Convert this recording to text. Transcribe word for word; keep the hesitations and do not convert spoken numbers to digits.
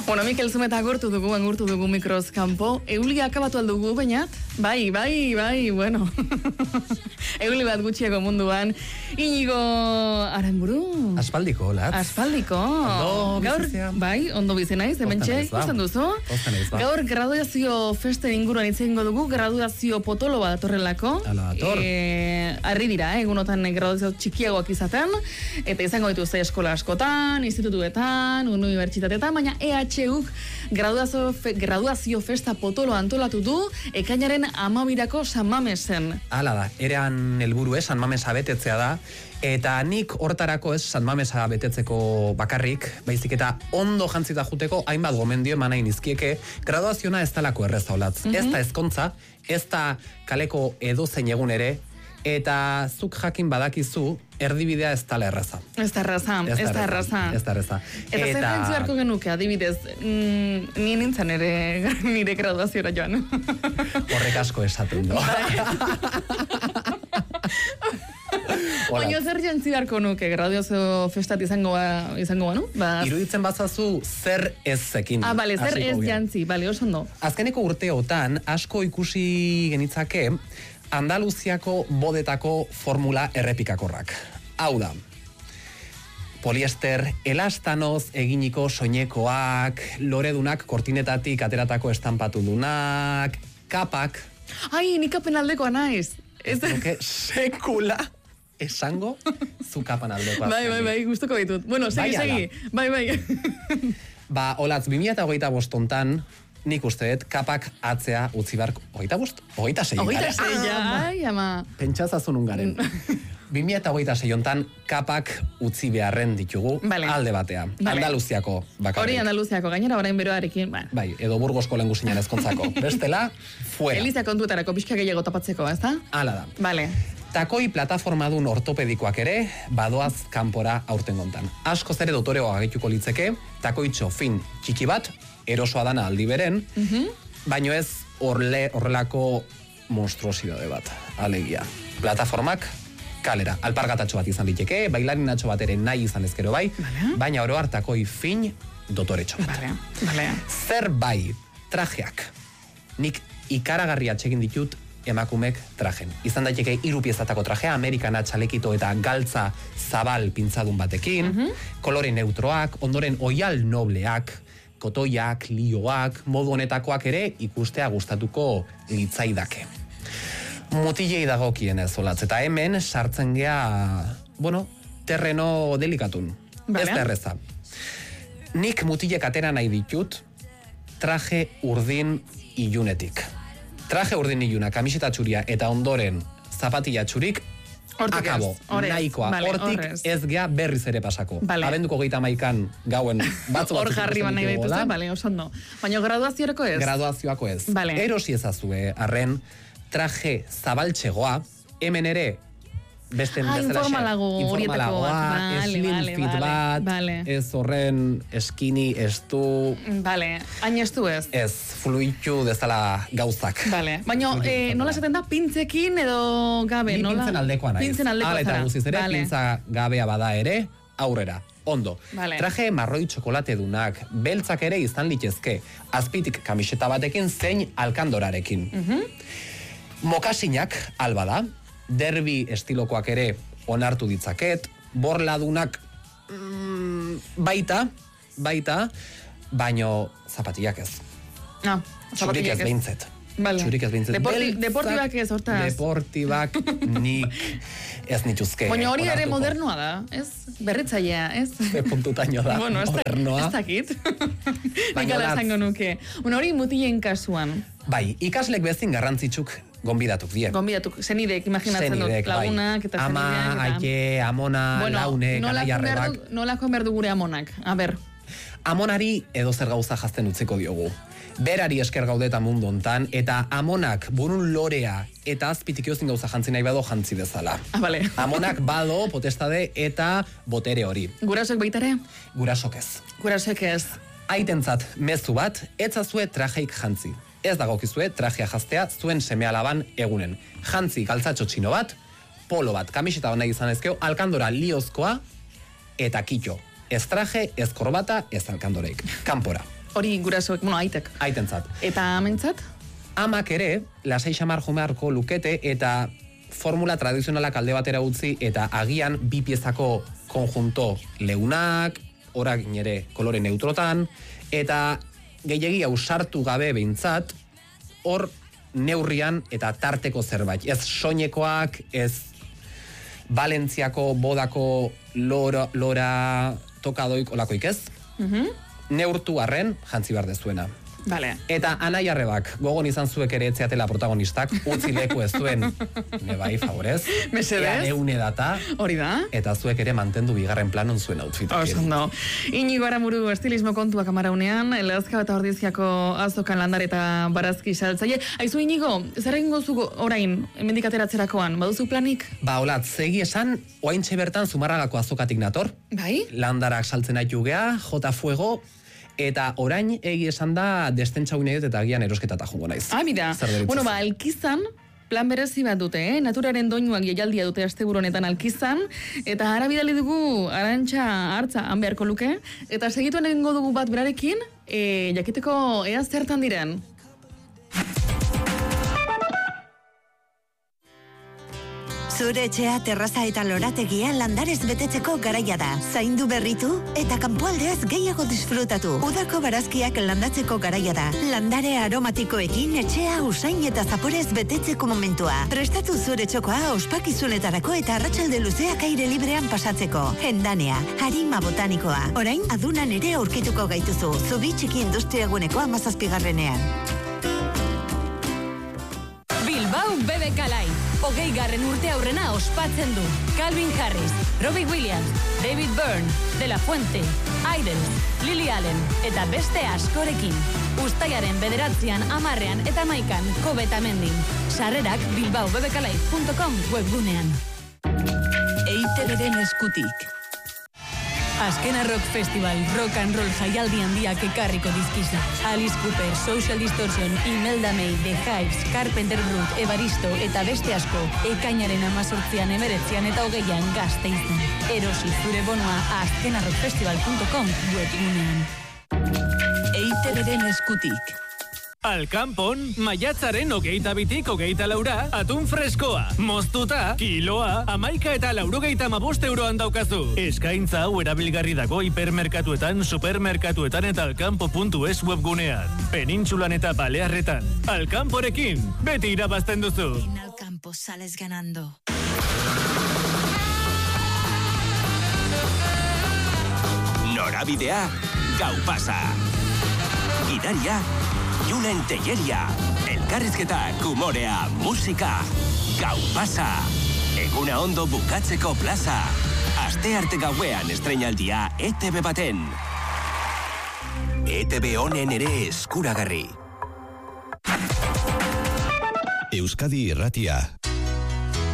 Bueno, Mikel Zumeta agurtu dugu, agurtu dugu mikroz kanpo. Euli akabatu aldugu, bainat? Bai, bai, bai, bueno. Euli bat gutxiago munduan. Inigo Aranburu. Aspaldiko, latz. Aspaldiko. Ondo Gaur, bizizia. Bai, ondo bizi naiz, hementxe, ikusten duzu. Gaur graduazio festen inguruan hitz egingo dugu, graduazio potolo bat datorrelako. Ala, dator. E, arri dira, eh, egunotan graduazio txikiagoak izaten, eta izango dituzte eskola askotan, institutuetan, unibertsitateetan, baina E H Uk graduazio, fe, graduazio festa potolo antolatu du ekainaren amabirako San Mamesen. Hala da, erean helburu ez, San Mamesa betetzea da, eta nik hortarako ez San Mamesa betetzeko bakarrik, baizik eta ondo jantzita juteko hainbat gomendio eman nahi nizkieke, graduaziona ez talako erreza olatz. Mm-hmm. Ez da ezkontza, ez da kaleko edozein egun ere, eta zuk jakin badakizu, erdibidea ez tala erraza. Ez da erraza, ez da erraza. Ez da erraza. Eta zer jantzu beharko genuke, adibidez, mm, ni nintzen ere nire graduaziora joan. Horrek asko esaten do. Baina zer jantzi beharko nuke, graduazio festat izango ba, izango banu? Ba, iruditzen bazazu zer ezekin. Ah, bale, zer ez jantzi, bale, oso ondo. Azkeneko urteotan asko ikusi genitzake Andaluziako bodetako formula errepikakorrak. Hau da, poliester elastanoz eginiko soinekoak, loredunak kortinetatik ateratako estampatudunak, kapak. Ai, nik kapen aldekoa naiz. Ez duke sekula esango zu kapan aldekoa. Bai, bai, bai, gustuko ditut. Bueno, segi, segi. Bai, bai. Ba, olatz, bi mila hogeita bostontan, nik uste dut, kapak atzea utzi barko. Hogeita bost? Hogeita zei. Hogeita zei, ai, ama. Pentsazazun ungaren. bi mila hogeita zei hontan, kapak utzi beharren ditugu vale. Alde batea. Vale. Andaluziako bakarrik. Hori Andaluziako, gainera orain beroarekin. Ba. Bai, edo Burgosko lengusinan ezkontzako. Bestela, fuera. Eliza kontuetarako pixka gehiago tapatzeko, ez da? Hala da. Vale. Takoi plataformadun ortopedikoak ere, badoaz kanpora aurten gontan. Asko zere dotoreoa gaituko litzeke, takoitxo fin txiki bat, erosoa dana aldi beren, mm-hmm. baino ez horle, horrelako monstruosidade bat, alegia. Plataformak kalera, alpargatatxo bat izan liteke, bailarinatxo bat ere nahi izan ezkero bai, vale. Baina oro hartakoi fin dotoretxo bat. Vale. Vale. Zer bai, trajeak. Nik ikaragarria txekin ditut emakumek trajen. Izan daiteke hiru piezatako trajea, amerikana, txalekito eta galtza zabal pintzadun batekin, mm-hmm. kolore neutroak, ondoren oial nobleak, kotoiak, lioak, modu honetakoak ere ikustea gustatuko litzaidake. Mutilei dagokien ez olatz, eta hemen sartzen gea, bueno, terreno delikatun. Vale. Ez da erreza. Nik mutilek atera nahi ditut traje urdin ilunetik. Traje urdin iluna, kamiseta txuria eta ondoren zapatilla txurik, Hortik akabo, ez, nahikoa, vale, hortik horrez. ez gea berriz ere pasako. Vale. Abenduko geita maikan gauen batzu Hor jarri ban nahi behituzte, bale, oso ondo. Baina graduaziorako ez? Graduazioako ez. Vale. Erosi ezazue, arren, traje zabaltxegoa, hemen ere, beste ah, informalago horietako bat, slim vale, fit vale, bat, vale. ez horren eskini, estu... Vale, hain estu ez? Ez, fluitu dezala gauzak. Vale, baina eh, nola esaten da, pintzekin edo gabe, Ni nola? pintzen aldekoa naiz. Pintzen aldekoa zara. Hala eta guziz ere, vale. pintza gabea bada ere, aurrera. Ondo. Vale. Traje marroi txokolate dunak, beltzak ere izan litezke, azpitik kamiseta batekin zein alkandorarekin. Mm-hmm. Mokasinak, alba da, derbi estilokoak ere onartu ditzaket, borladunak mm, baita, baita, baino zapatillak ez. No, Txurik ez behintzet. Vale. Txurik ez behintzet. Deporti, deportibak ez, hortaz. Deportibak nik ez nituzke. Baina hori ere onartuko. modernoa da, ez? Berritzailea, ez? Ze puntutaino da, bueno, ez modernoa. Ez dakit. Baina Nikala latz. esango nuke. Bueno, hori mutilen kasuan. Bai, ikaslek bezin garrantzitsuk gonbidatuk die. Gonbidatuk, zenidek, imaginatzen dut, lagunak eta ama, zenideak. Ama, aike, amona, bueno, launek, anaiarrebak. Nolako merdu gure amonak, a ber. Amonari edo zer gauza jazten utziko diogu. Berari esker gaudeta mundu hontan, eta amonak burun lorea eta azpitik eozin gauza jantzi nahi bado jantzi dezala. Ah, vale. Amonak bado, potestade eta botere hori. Gurasok baitare? Gurasok ez. Gurasok ez. Aitentzat mezu bat, etzazue trajeik jantzi. Ez dagokizue trajea jaztea zuen seme-alaban egunen. Jantzi galtzatxo txino bat, polo bat, kamiseta bat nahi izan ezkeo, alkandora liozkoa eta kitxo. Ez traje, ez korbata, ez alkandoreik. Kanpora. Hori gurasoek, bueno, aitek. Aitentzat. Eta amentzat? Amak ere, lasai xamar jomearko lukete eta formula tradizionalak alde batera utzi eta agian bi piezako konjunto leunak, orain ere kolore neutrotan, eta gehiegi ausartu gabe behintzat, hor neurrian eta tarteko zerbait. Ez soinekoak, ez Valentziako bodako lora, lora tokadoik olakoik ez. Mhm. Neurtu arren, jantzi behar dezuena. Vale. Eta Anai Arrebak, gogon izan zuek ere etzeatela protagonistak, utzi leku ez zuen, ne bai, favorez. Mesedez. Ea neune data. Hori da. Eta zuek ere mantendu bigarren planon zuen outfitekin. Osondo. Inigo Aramuru estilismo kontuak amaraunean, Lazkao eta Ordiziako azokan landare eta barazki saltzaile. Aizu Inigo, zer egingo zu orain, hemendik ateratzerakoan, baduzu planik? Ba, hola, zegi esan, oaintxe bertan Zumarragako azokatik nator. Bai? Landarak saltzen aitu gea, jota fuego, eta orain egi esan da destentxau nahi dut eta agian erosketata jongo naiz. Ah, mira. Bueno, ba, Alkizan, plan berezi bat dute, eh? Naturaren doinuak jaialdia dute asteburu honetan Alkizan, eta ara bidali dugu Arantxa hartza han beharko luke, eta segituen egingo dugu bat berarekin, e, jakiteko ea zertan diren. Zure etxea, terraza eta lorategia landarez betetzeko garaia da. Zaindu berritu eta kanpoaldeaz gehiago disfrutatu. Udako barazkiak landatzeko garaia da. Landare aromatikoekin etxea usain eta zaporez betetzeko momentua. Prestatu zure txokoa ospakizunetarako eta arratsalde luzeak aire librean pasatzeko. Hendanea, harima botanikoa. Orain, adunan ere aurkituko gaituzu. Zubi txiki industriaguneko amazazpigarrenean. Bilbao B B K Live. Hogei garren urte aurrena ospatzen du. Calvin Harris, Robbie Williams, David Byrne, De La Fuente, Idols, Lily Allen eta beste askorekin. Uztailaren bederatzian, amarrean eta maikan Kobetamendi. Sarrerak bilbao b b k live punto com webgunean. E I Te Beren eskutik. Azkena Rock Festival, rock and roll jaialdi handiak ekarriko dizkizu. Alice Cooper, Social Distortion, Imelda May, The Hives, Carpenter Brut, Evaristo eta beste asko. Ekainaren amazortzian, emeretzian eta hogeian Gasteizen. Erosi zure bonoa azkena rock festival punto com webgunean. E I Te Beren eskutik. Alkanpon, maiatzaren hogeita bitik hogeita laura, atun freskoa. Moztuta, kiloa, amaika eta laurogeita mabost euroan daukazu. Eskaintza hau erabilgarri dago hipermerkatuetan, supermerkatuetan eta alkanpo puntu es webgunean. Penintsulan eta Balearretan. Alkanporekin, beti irabazten duzu. En Alkampo sales ganando. Norabidea, gau pasa. Gidaria, Julen Telleria, elkarrizketak, humorea, musika, gau pasa. Eguna ondo bukatzeko plaza. Aste arte gauean estreinaldia E T B baten. E T B honen ere eskuragarri. Euskadi Irratia.